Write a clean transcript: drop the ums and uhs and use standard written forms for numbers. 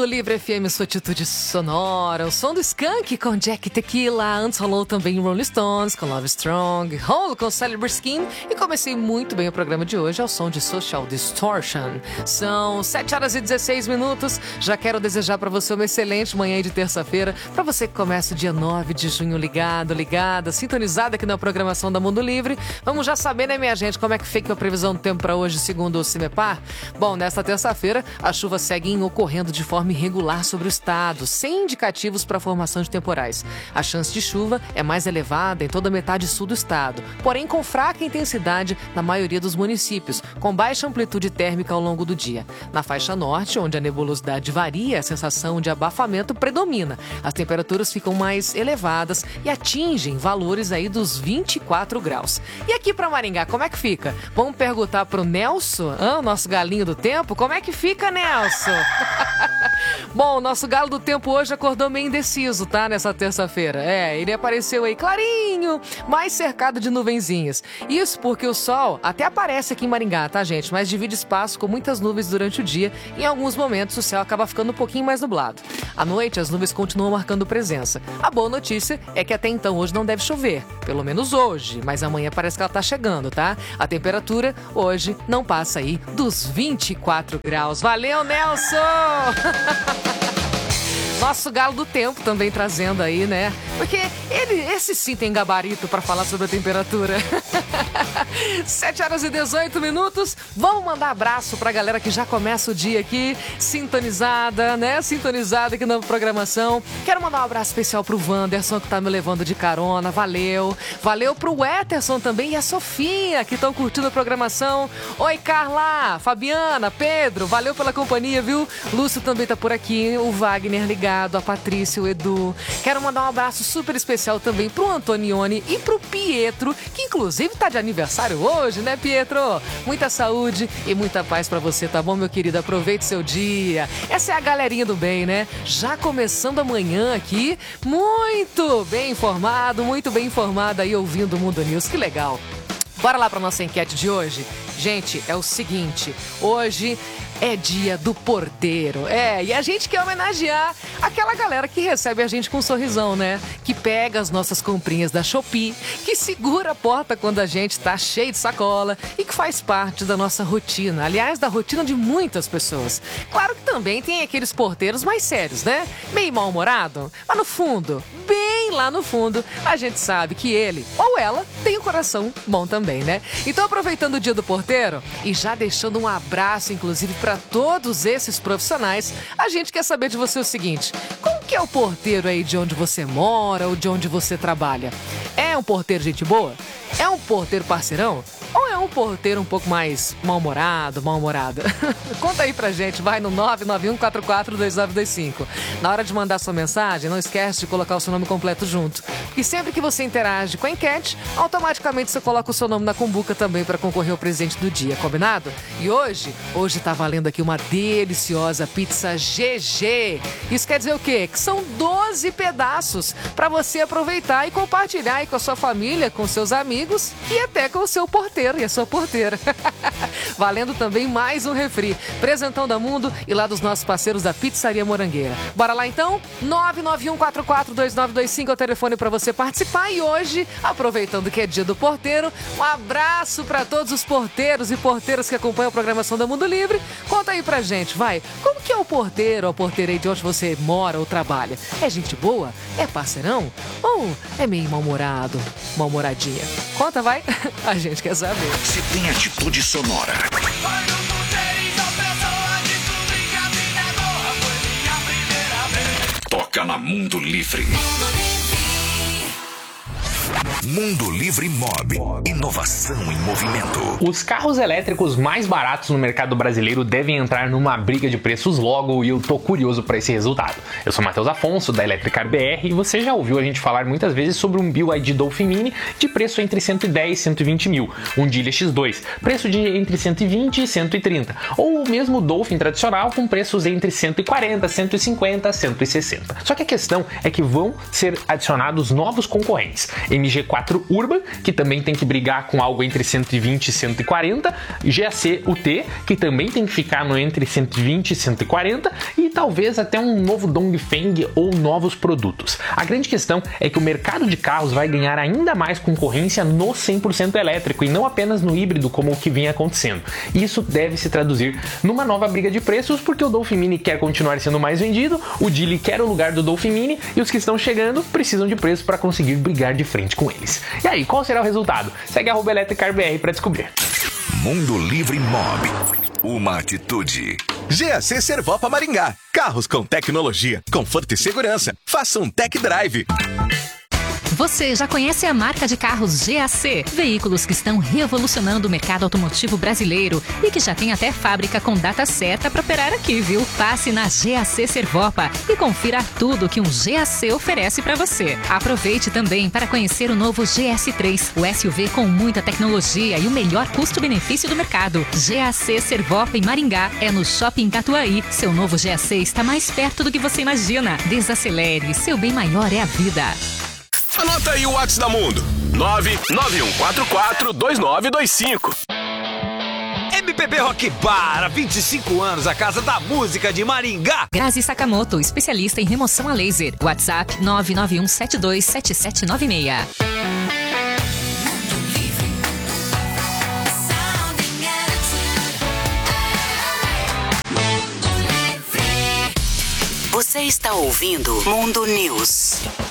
Livre FM, sua atitude sonora. O som do Skank com Jack Tequila. Antes rolou também Rolling Stones com Love Strong. Hole com Celebrity Skin. E comecei muito bem o programa de hoje ao som de Social Distortion. São 7 horas e 16 minutos. Já quero desejar para você uma excelente manhã de terça-feira. Para você que começa o dia 9 de junho ligada, sintonizada aqui na programação da Mundo Livre. Vamos já saber, né, minha gente, como é que fica a previsão do tempo para hoje, segundo o CIMEPAR? Bom, nesta terça-feira, a chuva segue ocorrendo de forma irregular sobre o estado, sem indicativos para a formação de temporais. A chance de chuva é mais elevada em toda a metade sul do estado, porém com fraca intensidade na maioria dos municípios, com baixa amplitude térmica ao longo do dia. Na faixa norte, onde a nebulosidade varia, a sensação de abafamento predomina. As temperaturas ficam mais elevadas e atingem valores aí dos 24 graus. E aqui para Maringá, como é que fica? Vamos perguntar pro Nelson, o nosso galinho do tempo, como é que fica, Nelson? Bom, o nosso galo do tempo hoje acordou meio indeciso, tá? Nessa terça-feira. Ele apareceu aí clarinho, mais cercado de nuvenzinhas. Isso porque o sol até aparece aqui em Maringá, tá, gente? Mas divide espaço com muitas nuvens durante o dia e em alguns momentos o céu acaba ficando um pouquinho mais nublado. À noite, as nuvens continuam marcando presença. A boa notícia é que até então hoje não deve chover, pelo menos hoje, mas amanhã parece que ela tá chegando, tá? A temperatura hoje não passa aí dos 24 graus. Valeu, Nelson! Nosso galo do tempo também trazendo aí, né? Porque esse sim tem gabarito para falar sobre a temperatura. 7 horas e 18 minutos. Vamos mandar abraço pra galera que já começa o dia aqui, sintonizada, né? Sintonizada aqui na programação. Quero mandar um abraço especial pro Wanderson, que tá me levando de carona. Valeu. Valeu pro Eterson também e a Sofia, que estão curtindo a programação. Oi, Carla, Fabiana, Pedro, valeu pela companhia, viu? Lúcio também tá por aqui, o Wagner ligado, a Patrícia, o Edu. Quero mandar um abraço super especial também pro Antonione e pro Pietro, que inclusive tá de aniversário hoje, né, Pietro? Muita saúde e muita paz pra você, tá bom, meu querido? Aproveite seu dia. Essa é a galerinha do bem, né? Já começando amanhã aqui, muito bem informado aí ouvindo o Mundo News. Que legal. Bora lá pra nossa enquete de hoje? Gente, é o seguinte, hoje é dia do porteiro. E a gente quer homenagear aquela galera que recebe a gente com um sorrisão, né? Que pega as nossas comprinhas da Shopee, que segura a porta quando a gente tá cheio de sacola e que faz parte da nossa rotina. Aliás, da rotina de muitas pessoas. Claro que também tem aqueles porteiros mais sérios, né? Meio mal-humorado, mas no fundo, bem lá no fundo, a gente sabe que ele ou ela tem um coração bom também, né? Então, aproveitando o dia do porteiro e já deixando um abraço, inclusive, para todos esses profissionais, a gente quer saber de você o seguinte: como que é o porteiro aí de onde você mora ou de onde você trabalha? É um porteiro gente boa? É um porteiro parceirão? Ou é um porteiro um pouco mais mal-humorado, mal-humorada? Conta aí pra gente, vai no 991442925. Na hora de mandar sua mensagem, não esquece de colocar o seu nome completo junto. Porque sempre que você interage com a enquete, automaticamente você coloca o seu nome na cumbuca também para concorrer ao presente do dia, combinado? E hoje tá valendo aqui uma deliciosa pizza GG. Isso quer dizer o quê? Que são 12 pedaços para você aproveitar e compartilhar aí com a sua família, com seus amigos e até com o seu porteiro e a sua porteira. Valendo também mais um refri. Presentão da Mundo e lá dos nossos parceiros da Pizzaria Morangueira. Bora lá então? 991442925 é o telefone para você participar. E hoje, aproveitando que é dia do porteiro, um abraço para todos os porteiros e porteiras que acompanham a programação da Mundo Livre. Conta aí pra gente, vai. Como que é o porteiro ou a porteira aí de onde você mora ou trabalha? É gente boa? É parceirão? Ou é meio mal-humorado? Mal-humoradinha? Conta, vai. A gente quer saber. Se tem atitude sonora. Toca na Mundo Livre. Mundo Livre Mob. Inovação em movimento. Os carros elétricos mais baratos no mercado brasileiro devem entrar numa briga de preços logo e eu tô curioso para esse resultado. Eu sou Matheus Afonso, da Electricar BR, e você já ouviu a gente falar muitas vezes sobre um BYD Dolphin Mini de preço entre 110 e 120 mil, um Gilia X2, preço de entre 120 e 130, ou o mesmo Dolphin tradicional com preços entre 140, 150, 160. Só que a questão é que vão ser adicionados novos concorrentes, MG4 GAC4 Urban, que também tem que brigar com algo entre 120 e 140, GAC UT, que também tem que ficar no entre 120 e 140, e talvez até um novo Dongfeng ou novos produtos. A grande questão é que o mercado de carros vai ganhar ainda mais concorrência no 100% elétrico e não apenas no híbrido, como o que vinha acontecendo. Isso deve se traduzir numa nova briga de preços, porque o Dolphin Mini quer continuar sendo mais vendido, o Geely quer o lugar do Dolphin Mini e os que estão chegando precisam de preço para conseguir brigar de frente com eles. E aí, qual será o resultado? Segue @EletricarBR para descobrir. Mundo Livre Mob. Uma atitude. GAC Servopa Maringá. Carros com tecnologia, conforto e segurança. Faça um tech drive. Você já conhece a marca de carros GAC? Veículos que estão revolucionando o mercado automotivo brasileiro e que já tem até fábrica com data certa para operar aqui, viu? Passe na GAC Servopa e confira tudo que um GAC oferece para você. Aproveite também para conhecer o novo GS3, o SUV com muita tecnologia e o melhor custo-benefício do mercado. GAC Servopa em Maringá é no Shopping Catuaí. Seu novo GAC está mais perto do que você imagina. Desacelere, seu bem maior é a vida. Anota aí o WhatsApp da Mundo. 991442925. MPB Rock Bar, há 25 anos, a Casa da Música de Maringá. Grazi Sakamoto, especialista em remoção a laser. WhatsApp 991727796. Você está ouvindo Mundo News.